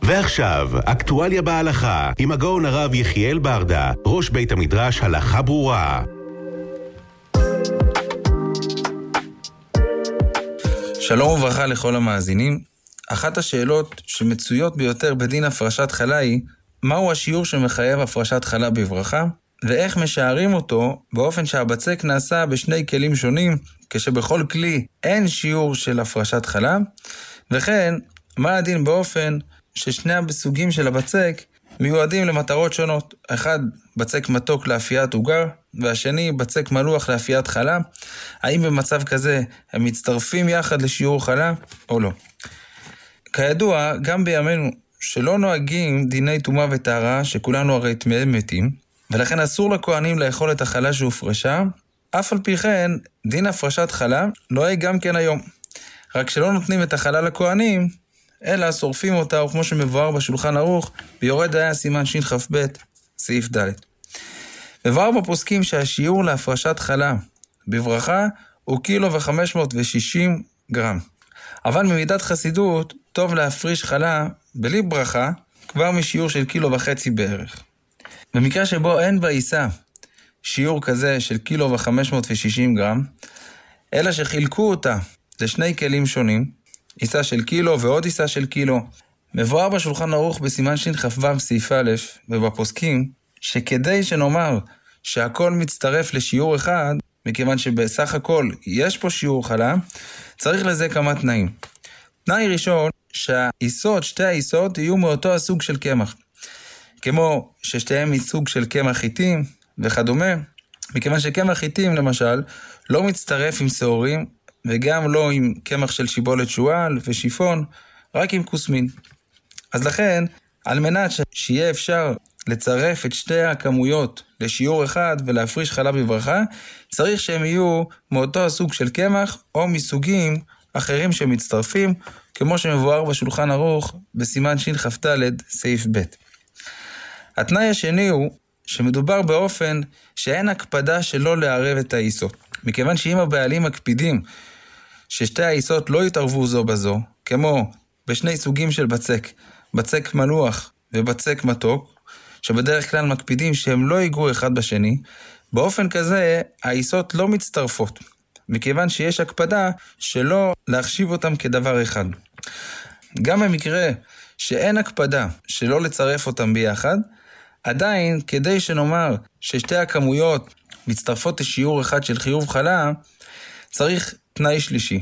ועכשיו, אקטואליה בהלכה, עם הגאון הרב יחיאל ברדה, ראש בית המדרש הלכה ברורה. שלום וברכה לכל המאזינים. אחת השאלות שמצויות ביותר בדין הפרשת חלה היא, מהו השיעור שמחייב הפרשת חלה בברכה, ואיך משערים אותו באופן שהבצק נעשה בשני כלים שונים, כשבכל כלי אין שיעור של הפרשת חלה, וכן, מה הדין באופן ששני הסוגים של הבצק מיועדים למטרות שונות. אחד, בצק מתוק לאפיית עוגה, והשני, בצק מלוח לאפיית חלה. האם במצב כזה הם מצטרפים יחד לשיעור חלה או לא? כידוע, גם בימינו שלא נוהגים דיני טומאה וטהרה, שכולנו הרי טמאים מתים, ולכן אסור לכהנים לאכול את החלה שהופרשה, אף על פי כן, דין הפרשת חלה נוהג גם כן היום. רק שלא נותנים את החלה לכהנים, אלא שורפים אותה, וכמו שמבואר בשולחן ערוך, ביורה דעה סימן שכ"ב, סעיף ד'. מבואר בפוסקים שהשיעור להפרשת חלה בברכה הוא 1.560 קילוגרם. אבל ממידת חסידות, טוב להפריש חלה בלי ברכה, כבר משיעור של 1.5 קילו בערך. במקרה שבו אין בעיסה שיעור כזה של 1.560 קילוגרם, אלא שחילקו אותה לשני כלים שונים, עיסה של קילו ועוד עיסה של קילו, מבואר בשולחן ערוך בסימן שכ"ו סעיף א' ובפוסקים, שכדי שנאמר שהכל מצטרף לשיעור אחד, מכיוון שבסך הכל יש פה שיעור חלה, צריך לזה כמה תנאים. תנאי ראשון, שהעיסות, שתי העיסות, יהיו מאותו הסוג של קמח. כמו ששתיהם מסוג של קמח חיטים וכדומה, מכיוון שקמח חיטים למשל לא מצטרף עם שעורים, וגם לא עם קמח של שיבולת שועל ושיפון, רק עם כוסמין. אז לכן, על מנת שיהיה אפשר לצרף את שתי הכמויות לשיעור אחד ולהפריש חלה בברכה, צריך שהם יהיו מאותו הסוג של קמח או מסוגים אחרים שמצטרפים, כמו שמבואר בשולחן ערוך בסימן שכ"ד סעיף ב'. התנאי השני הוא שמדובר באופן שאין הקפדה שלא לערב את העיסות. מכיוון שאם הבעלים מקפידים ששתי העיסות לא יתערבו זו בזו, כמו בשני סוגים של בצק, בצק מלוח ובצק מתוק, שבדרך כלל מקפידים שהם לא ייגעו אחד בשני, באופן כזה העיסות לא מצטרפות, מכיוון שיש הקפדה שלא להחשיב אותם כדבר אחד. גם במקרה שאין הקפדה שלא לצרף אותם ביחד, עדיין כדי שנאמר ששתי הכמויות מצטרפות לשיעור אחד של חיוב חלה, צריך תנאי שלישי,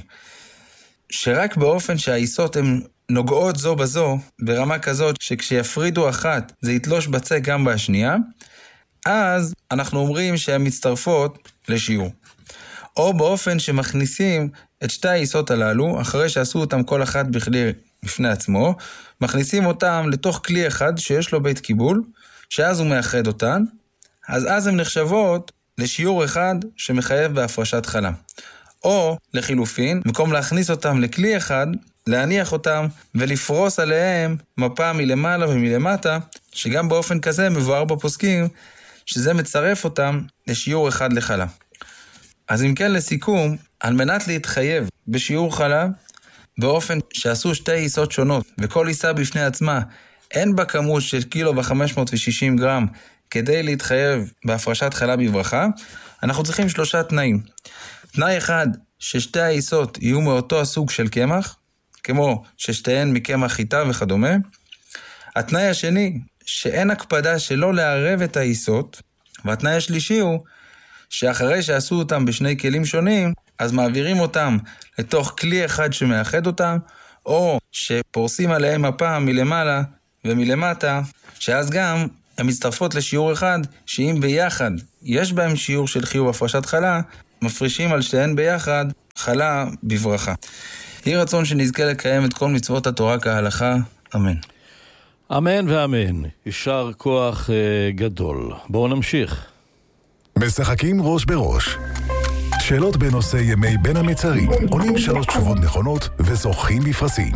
שרק באופן שהעיסות הן נוגעות זו בזו, ברמה כזאת שכשיפרידו אחת זה יתלוש בצק גם בשנייה, אז אנחנו אומרים שהן מצטרפות לשיעור. או באופן שמכניסים את שתי העיסות הללו, אחרי שעשו אותם כל אחת בכלי בפני עצמו, מכניסים אותם לתוך כלי אחד שיש לו בית קיבול, שאז הוא מאחד אותן, אז הן נחשבות לשיעור אחד שמחייב בהפרשת חלה. או לחילופין, במקום להכניס אותם לכלי אחד, להניח אותם ולפרוס עליהם מפה מלמעלה ומלמטה, שגם באופן כזה מבואר בפוסקים, שזה מצרף אותם לשיעור אחד לחלה. אז אם כן לסיכום, על מנת להתחייב בשיעור חלה, באופן שעשו שתי עיסות שונות, וכל עיסה בפני עצמה, אין בה כמות של 1.560 קילוגרם, כדי להתחייב בהפרשת חלה בברכה, אנחנו צריכים 3 תנאים. תנאי אחד, ששתי העיסות יהיו מאותו הסוג של קמח, כמו ששתיהן מקמח חיטה וכדומה. התנאי השני, שאין הקפדה שלא לערב את העיסות, והתנאי השלישי הוא, שאחרי שעשו אותם בשני כלים שונים, אז מעבירים אותם לתוך כלי אחד שמאחד אותם, או שפורסים עליהם מפה מלמעלה ומלמטה, שאז גם הן מצטרפות לשיעור אחד, שאם ביחד יש בהם שיעור של חיוב הפרשת חלה, מפרישים על שתיהן ביחד חלה בברכה. יהי רצון שנזכה לקיים את כל מצוות התורה כהלכה. אמן. אמן ואמן. יישר כוח גדול. בואו נמשיך. משחקים ראש בראש. שאלות בנושא ימי בין המצרים. עונים 3 תשובות נכונות וזוכים בפרסים.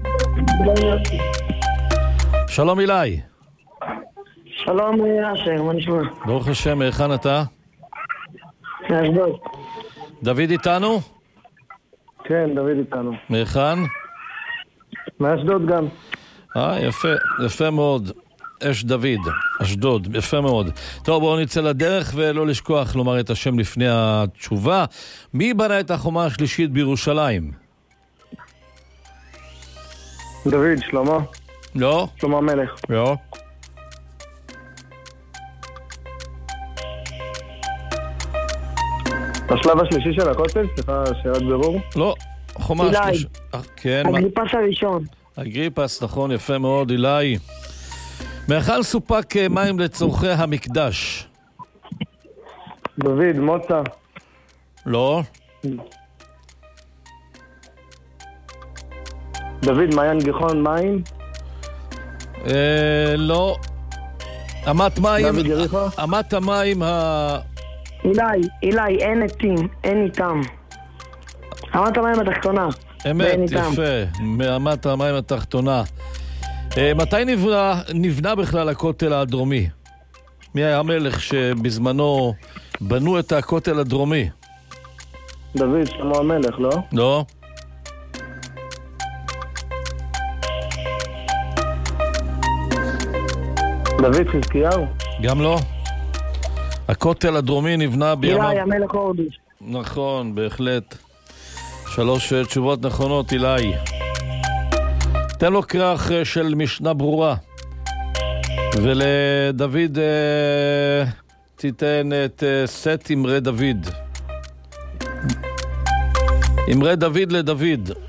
שלום אילי. שלום אשר, מה נשמע? ברוך השם, היכן אתה? מאשדוד. דוד איתנו? כן, דוד איתנו. מהיכן? מאשדוד גם. יפה, יפה מאוד. אש דוד, אשדוד, יפה מאוד. טוב, בואו נצא לדרך ולא לשכוח לומר את השם לפני התשובה. מי בנה את החומה השלישית בירושלים? דוד, שלמה. לא? שלמה המלך. לא. בשלב השלישי של הכותל? סליחה, שאלת בירור. לא. חומה השלישית. כן, אגריפס הראשון. אגריפס, נכון, יפה מאוד, אילי. מהיכן סופק מים לצורכי המקדש? דוד, מוצא. לא. דוד, מעיין גיחון, מים. לא. אמת מים. דוד יריחו. אמת המים אילי, אין עתים, אין איתם. אמת המים התחתונה. אמת, יפה. מאמת המים התחתונה. מתי נבנה בכלל הכותל הדרומי? מי היה המלך שבזמנו בנו את הכותל הדרומי? דוד, שלמה המלך, לא? לא. דוד חזקיהו? גם לא. הכותל הדרומי נבנה בימיו... אילי, המלך הורדוס. נכון, בהחלט. 3 תשובות נכונות, אילי. תן לו כרך של משנה ברורה. ולדוד תיתן את סט אמרי דוד. אמרי דוד לדוד.